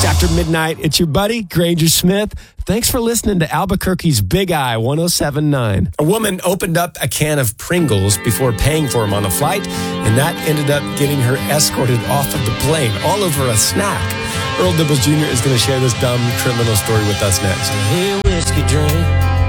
after midnight. It's your buddy, Granger Smith. Thanks for listening to Albuquerque's Big Eye 107.9. A woman opened up a can of Pringles before paying for them on a flight, and that ended up getting her escorted off of the plane, all over a snack. Earl Dibbles Jr. is going to share this dumb criminal story with us next. Hey, whiskey drink.